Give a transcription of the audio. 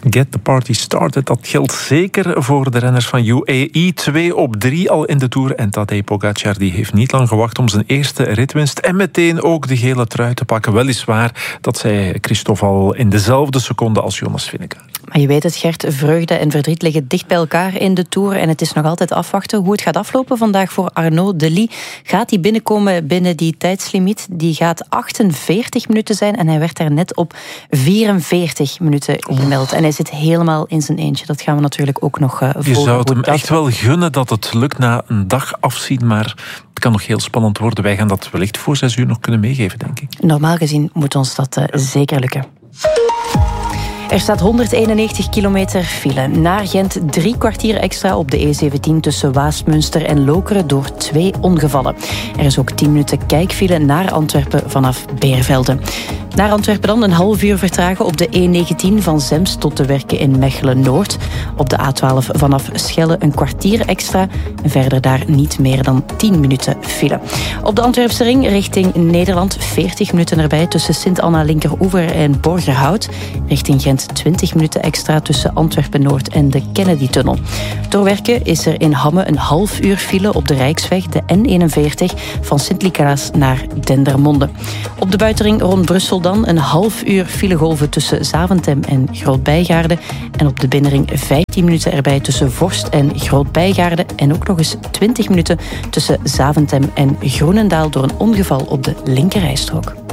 Get the party started. Dat geldt zeker voor de renners van UAE. 2 op 3 al in de Tour. En Tadej Pogacar die heeft niet lang gewacht om zijn eerste ritwinst. En meteen ook de gele trui te pakken. Weliswaar, dat zei Christophe al in dezelfde seconde als Jonas Vingegaard. Maar je weet het, Gert, vreugde en verdriet liggen dicht bij elkaar in de Tour. En het is nog altijd afwachten hoe het gaat aflopen vandaag voor Arnaud Delis. Gaat hij binnenkomen binnen die tijdslimiet? Die gaat 48 minuten zijn en hij werd daar net op 44 minuten gemeld. En hij zit helemaal in zijn eentje. Dat gaan we natuurlijk ook nog volgen. Je zou het hem echt wel gunnen dat het lukt na een dag afzien, maar het kan nog heel spannend worden. Wij gaan dat wellicht voor 6 uur nog kunnen meegeven, denk ik. Normaal gezien moet ons dat zeker lukken. Er staat 191 kilometer file. Naar Gent 3 kwartier extra op de E17 tussen Waasmunster en Lokeren door 2 ongevallen. Er is ook 10 minuten kijkfile naar Antwerpen vanaf Beervelde. Naar Antwerpen dan een half uur vertragen op de E19 van Zemst tot de Werken in Mechelen-Noord. Op de A12 vanaf Schelle een kwartier extra. En verder daar niet meer dan 10 minuten file. Op de Antwerpse ring richting Nederland 40 minuten erbij tussen Sint-Anna-Linkeroever en Borgerhout. Richting Gent 20 minuten extra tussen Antwerpen-Noord en de Kennedy-tunnel. Door Werken is er in Hamme een half uur file op de Rijksweg, de N41, van Sint-Niklaas naar Dendermonde. Op de buitenring rond Brussel dan een half uur filegolven tussen Zaventem en Groot-Bijgaarde. En op de binnenring 15 minuten erbij tussen Vorst en Groot-Bijgaarde. En ook nog eens 20 minuten tussen Zaventem en Groenendaal door een ongeval op de linkerrijstrook.